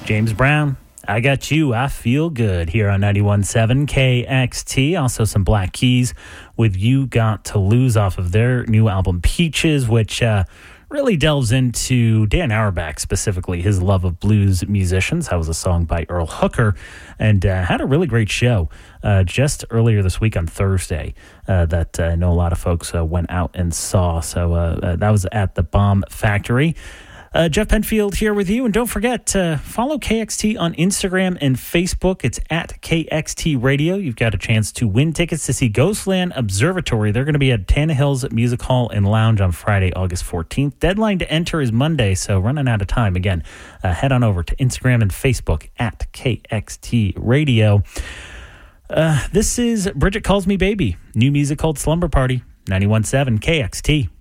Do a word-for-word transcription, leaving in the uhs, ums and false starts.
James Brown, I Got You, I Feel Good here on ninety-one point seven K X T. Also some Black Keys with You Got to Lose off of their new album Peaches, which uh, really delves into Dan Auerbach, specifically his love of blues musicians. That was a song by Earl Hooker, and uh, had a really great show uh, just earlier this week on Thursday uh, that uh, I know a lot of folks uh, went out and saw. So uh, uh, that was at the Bomb Factory. Uh, Jeff Penfield here with you, and don't forget to follow K X T on Instagram and Facebook. It's at K X T Radio. You've got a chance to win tickets to see Ghostland Observatory. They're going to be at Tannehill's Music Hall and Lounge on Friday, August fourteenth. Deadline to enter is Monday, so running out of time. Again, uh, head on over to Instagram and Facebook at K X T Radio. Uh, this is Bridget Calls Me Baby, new music called Slumber Party, ninety-one point seven K X T.